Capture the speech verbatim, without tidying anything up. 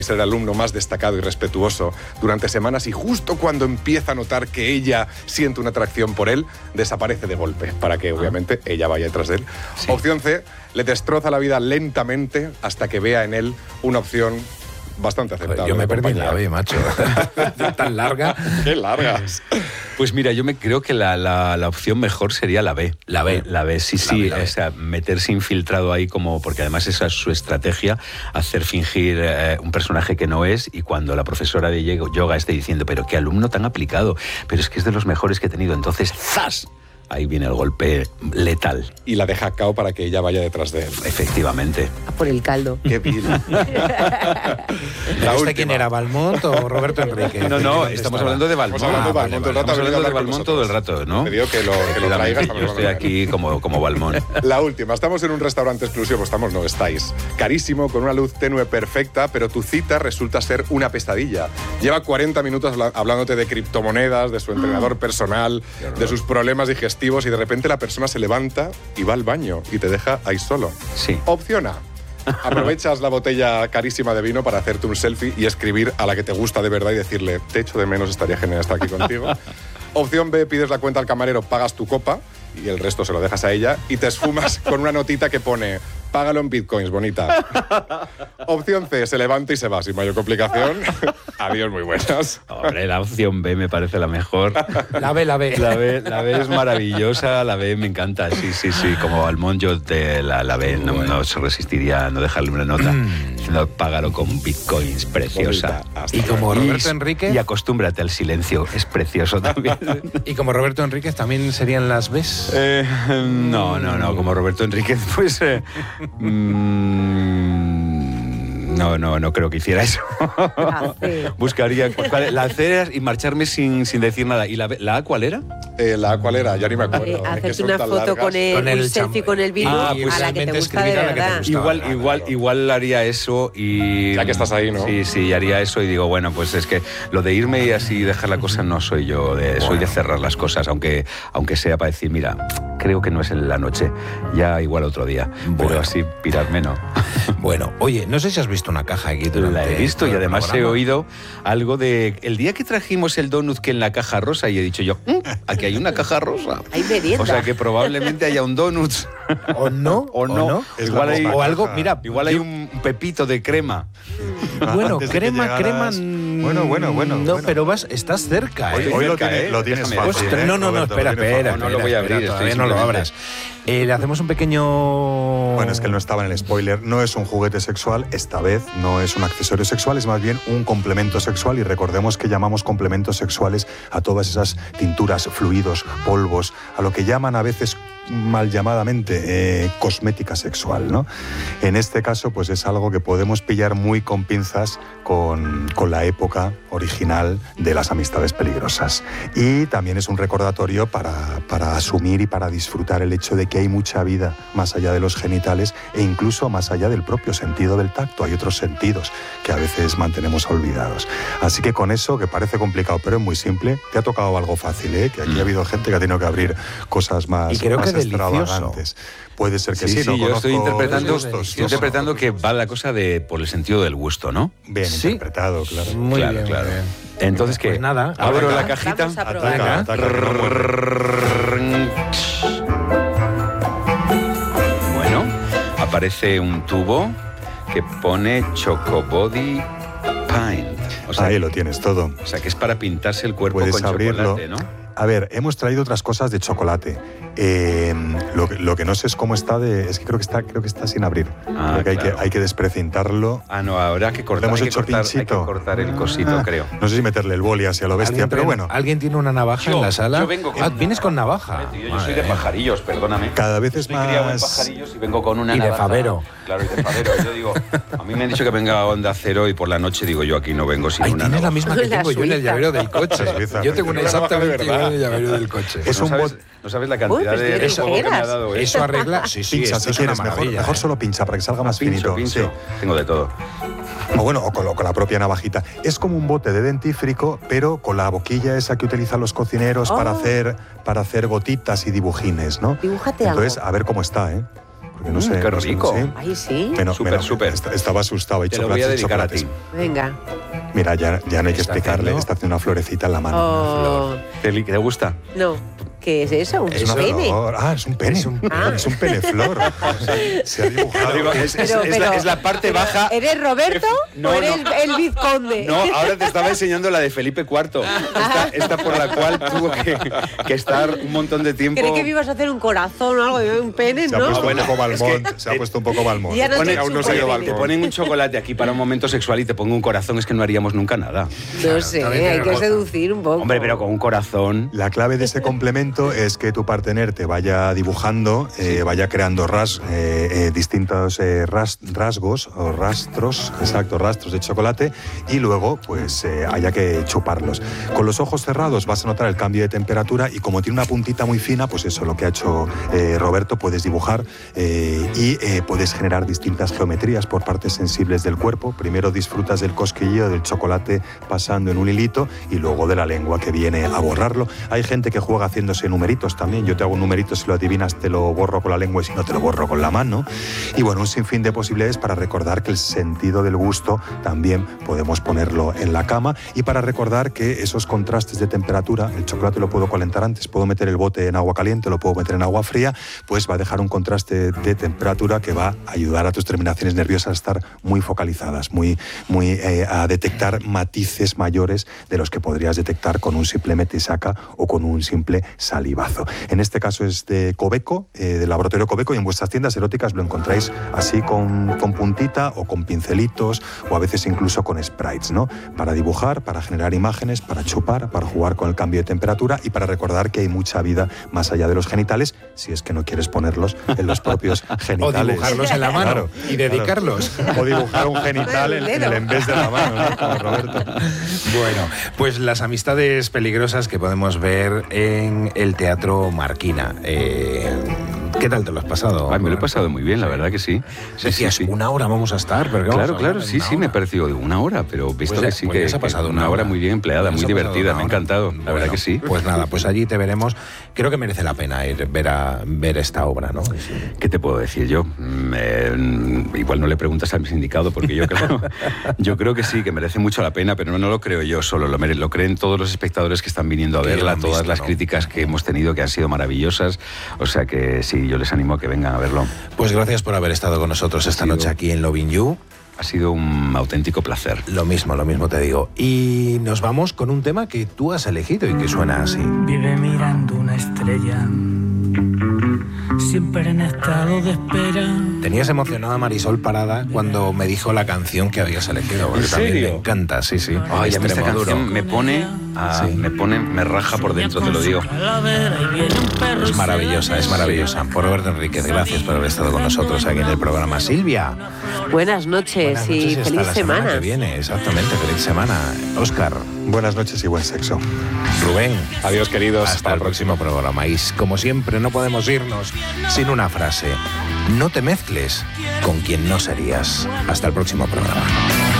ser el alumno más destacado y respetuoso durante semanas y justo cuando empieza a notar que ella siente una atracción por él, desaparece de golpe para que obviamente ella vaya detrás de él. Sí. Opción C, le destroza la vida lentamente hasta que vea en él una opción bastante aceptable. Yo me perdí en la B, macho. Tan larga. Qué largas. Pues mira, yo me creo que la, la, la opción mejor sería la B. La B. La B, sí, la sí. B, la B. O sea, meterse infiltrado ahí como... Porque además esa es su estrategia, hacer fingir eh, un personaje que no es, y cuando la profesora de yoga esté diciendo, pero qué alumno tan aplicado, pero es que es de los mejores que he tenido, entonces ¡zas! Ahí viene el golpe letal. Y la deja cao para que ella vaya detrás de él. Efectivamente. A por el caldo. Qué vil. ¿La ¿Este quién era, Valmont o Roberto Enrique? No, no, estamos hablando de Valmont. Estamos hablando de Valmont, ah, vale, vale. Estamos hablando de Valmont todo el rato, ¿no? Te digo que lo, que lo traigas. Yo estoy aquí como, como Valmont. La última. Estamos en un restaurante exclusivo. Estamos, no, estáis. Carísimo, con una luz tenue perfecta, pero tu cita resulta ser una pesadilla. Lleva cuarenta minutos hablándote de criptomonedas, de su entrenador personal, de sus problemas digestivos, y de repente la persona se levanta y va al baño y te deja ahí solo. Sí. Opción A. Aprovechas la botella carísima de vino para hacerte un selfie y escribir a la que te gusta de verdad y decirle, te echo de menos, estaría genial estar aquí contigo. Opción B, pides la cuenta al camarero, pagas tu copa y el resto se lo dejas a ella y te esfumas con una notita que pone, págalo en bitcoins, bonita. Opción C, se levanta y se va sin mayor complicación. Adiós, muy buenas. Hombre, la opción B me parece la mejor. La B, la B. La B, la B es maravillosa, la B me encanta, sí, sí, sí. Como Valmont, yo de la, la B no, no se resistiría a no dejarle una nota. No, págalo con bitcoins, preciosa. Y como Roberto Enrique... Y acostúmbrate al silencio, es precioso también. Y como Roberto Enríquez también serían las Bs. Eh, no, no, no, como Roberto Enríquez, pues... Eh, mmm, no, no, no creo que hiciera eso. Buscaría cuál, la C y marcharme sin, sin decir nada. ¿Y la, la A cuál era? Eh, la A cuál era, ya ni me acuerdo. Eh, hacerte una foto con el, con el un selfie con el vino ah, pues a la que te gusta de verdad. Igual, igual, igual haría eso y... Ya que estás ahí, ¿no? Sí, sí, haría eso y digo, bueno, pues es que lo de irme y así dejar la cosa no soy yo, de, soy de cerrar las cosas, aunque, aunque sea para decir, mira, creo que no es en la noche, ya igual otro día, bueno. Pero así pirarme no. Bueno, oye, no sé si has visto una caja aquí durante... La he visto y además programa. he oído algo de... El día que trajimos el donut que en la caja rosa, y he dicho yo, mmm, aquí hay una caja rosa. Hay merienda. O sea que probablemente haya un donut. O no, o no. O, no. Igual hay, o algo, mira... Igual hay un pepito de crema. Bueno, Antes de crema, llegaras... crema... Bueno, bueno, bueno. No, bueno. pero vas, estás cerca, Hoy, ¿eh? hoy lo, cerca, tiene, ¿eh? lo tienes Déjame. fácil, Ostras, ¿eh? no, no, no, Roberto, espera, lo tienes espera, fácil. No lo voy a abrir, espera, todavía no lo simplemente... abras. Eh, le hacemos un pequeño... Bueno, es que él no estaba en el spoiler. No es un juguete sexual, esta vez no es un accesorio sexual, es más bien un complemento sexual, y recordemos que llamamos complementos sexuales a todas esas tinturas, fluidos, polvos, a lo que llaman a veces mal llamadamente eh, cosmética sexual, ¿no? En este caso, pues es algo que podemos pillar muy con pinzas con, con la época original de las amistades peligrosas. Y también es un recordatorio para, para asumir y para disfrutar el hecho de que hay mucha vida más allá de los genitales e incluso más allá del propio sentido del tacto. Hay otros sentidos que a veces mantenemos olvidados. Así que con eso, que parece complicado, pero es muy simple, te ha tocado algo fácil, ¿eh? Que aquí ha habido gente que ha tenido que abrir cosas más, y creo más que extravagantes. Puede ser que sí, sí, no sí, yo estoy interpretando, gustos, estoy interpretando que va la cosa de por el sentido del gusto, ¿no? Bien Sí. interpretado, claro. Muy claro, bien, claro. muy bien. Entonces, ¿qué? Pues nada, abro ataca. la cajita. Vamos a probar. Ataca, ataca, que no muerde. Bueno, aparece un tubo que pone Chocobody Paint. O sea, Ahí lo tienes todo. o sea, que es para pintarse el cuerpo Puedes con abrirlo. chocolate, ¿no? A ver, hemos traído otras cosas de chocolate. Eh, lo, que- lo que no sé es cómo está de... Es que creo que está, creo que está sin abrir. Ah, creo que hay, claro. que hay que desprecintarlo. Ah, no, habrá que cortar, hemos hay que hecho cortar, hay que pinchito. cortar el cosito, Ah, creo. No sé si meterle el boli así a lo bestia, ¿Alguien pero tiene- bueno. ¿Alguien tiene una navaja Yo- en la sala? yo vengo con Ah, una vienes con navaja. Yo, yo Madre soy de mía. pajarillos, perdóname. Cada vez es Estoy criado en más... pajarillos y vengo con una Y de navaja. favero. Claro, y de favero. Yo digo, a mí me han dicho que venga a Onda Cero y por la noche digo yo aquí no vengo sin Ay, una tienes la navaja. misma que La tengo yo en el suiza. llavero del coche. La suiza, Yo tengo una una navaja de exactamente igual verdad. en el llavero del coche. Es no, un sabes, bot- no sabes la Uy, cantidad pues de tiene juego que me ha tijeras. dado ¿eh? Eso arregla... Sí, sí, Pincha, esto si es una quieres, mejor, maravilla, mejor ¿eh? solo pincha para que salga más Pincho, finito. pincho. Sí. Tengo de todo. O bueno, o con, lo- con la propia navajita. Es como un bote de dentífrico, pero con la boquilla esa que utilizan los cocineros Oh. para hacer para hacer gotitas y dibujines, ¿no? Dibújate Entonces, algo. a ver cómo está, ¿eh? porque no Mm, sé. qué no sé, rico. ¿sí? Ay, sí. Bueno, Súper, bueno, súper. est- Estaba asustado. Hay Te lo voy a chocolates y dedicar a ti. chocolates. Venga. Mira, ya, ya no hay que Está explicarle. haciendo- Está haciendo una florecita en la mano. Oh, ¿Te, ¿Te gusta? no. ¿Qué es eso? ¿Un Es una pene? flor. Ah, es un pene. Es un, Ah. es un pene flor. Se ha dibujado. Es, es- Pero- es la, pero- es la parte baja. ¿Eres Roberto No, o eres no. el vizconde? No, ahora te estaba enseñando la de Felipe cuarto. Esta, esta por la cual tuvo que, que estar un montón de tiempo. Creí que me ibas a hacer un corazón o algo, de un pene, Se ha ¿no? puesto bueno, un poco es balmón. que- Se ha puesto un poco balmón. Ya no Pone- te aún no chupo se ha ido el balcón. pene. Te ponen un chocolate aquí para un momento sexual y te pongo un corazón, es que no haríamos nunca nada. No sé, también hay tiene que razón. seducir un poco. Hombre, pero con un corazón. La clave de ese complemento es que tu partener te vaya dibujando, eh, vaya creando ras, eh, eh, distintos eh, ras- rasgos o rastros, exacto, rastros de chocolate y luego pues eh, haya que chuparlos. Con los ojos cerrados vas a notar el cambio de temperatura y como tiene una puntita muy fina, pues eso, lo que ha hecho eh, Roberto, puedes dibujar eh, y eh, puedes generar distintas geometrías por partes sensibles del cuerpo. Primero disfrutas del cosquilleo del chocolate pasando en un hilito y luego de la lengua que viene a borrarlo. Hay gente que juega haciéndose numeritos también. Yo te hago un numerito, si lo adivinas te lo borro con la lengua y si no te lo borro con la mano. Y bueno, un sinfín de posibilidades para recordar que el sentido del gusto también podemos ponerlo en la cama y para recordar que esos contrastes de temperatura, el chocolate lo puedo calentar antes, puedo meter el bote en agua caliente, lo puedo meter en agua fría, pues va a dejar un contraste de temperatura que va a ayudar a tus terminaciones nerviosas a estar muy focalizadas, muy, muy eh, a detectar matices mayores de los que podrías detectar con un simple metisaca o con un simple salivazo. En este caso es de Cobeco, eh, del laboratorio Cobeco, y en vuestras tiendas eróticas lo encontráis así con, con puntita o con pincelitos o a veces incluso con sprites, ¿no? Para dibujar, para generar imágenes, para chupar, para jugar con el cambio de temperatura y para recordar que hay mucha vida más allá de los genitales, si es que no quieres ponerlos en los propios O genitales. dibujarlos en la mano Claro, y dedicarlos. claro. O dibujar un genital en, en el en vez de la mano, ¿no? Como Roberto. Bueno, pues las amistades peligrosas que podemos ver en el Teatro Marquina. Eh, ¿Qué tal te lo has pasado? Ay, me lo he pasado muy bien, la verdad que sí. Sí, Decías, sí, sí. una hora vamos a estar, pero ¿qué vamos Claro, a claro, hablar? sí, Una sí, me hora. pareció de una hora, pero visto Pues ya- que sí pues ya que, se ha que pasado una hora muy bien empleada, Ya muy se ha pasado divertida, una me ha hora. encantado, la verdad Bueno, que sí. Pues nada, pues allí te veremos. Creo que merece la pena ir ver a ver esta obra, ¿no? ¿Qué te puedo decir yo? Mm, eh, igual no le preguntas al sindicado porque yo creo, yo creo que sí, que merece mucho la pena, pero no, no lo creo yo solo, lo, mere- lo creen todos los espectadores que están viniendo a Que verla, lo han todas visto, las ¿no? críticas que hemos tenido que han sido maravillosas, o sea que sí, yo les animo a que vengan a verlo. Pues gracias por haber estado con nosotros esta sido- noche aquí en Loving You. Ha sido un auténtico placer. Lo mismo, lo mismo te digo. Y nos vamos con un tema que tú has elegido y que suena así. Vive mirando una estrella, siempre en estado de espera. Tenías emocionada a Marisol Parada cuando me dijo la canción que habías elegido. porque ¿En también serio? me encanta, sí, sí. Ay, a mí esta Extremoduro. canción me pone, a- Sí. me pone, me raja por dentro, te lo digo. Es maravillosa, es maravillosa. Por Roberto Enríquez, gracias por haber estado con nosotros aquí en el programa. Silvia. Buenas noches Buenas y noches hasta feliz la semana. que viene, exactamente, feliz semana. Óscar, Buenas noches y buen sexo. Rubén. Adiós, queridos. Hasta el próximo programa. Y como siempre, no podemos irnos sin una frase. No te mezcles con quien no serías. Hasta el próximo programa.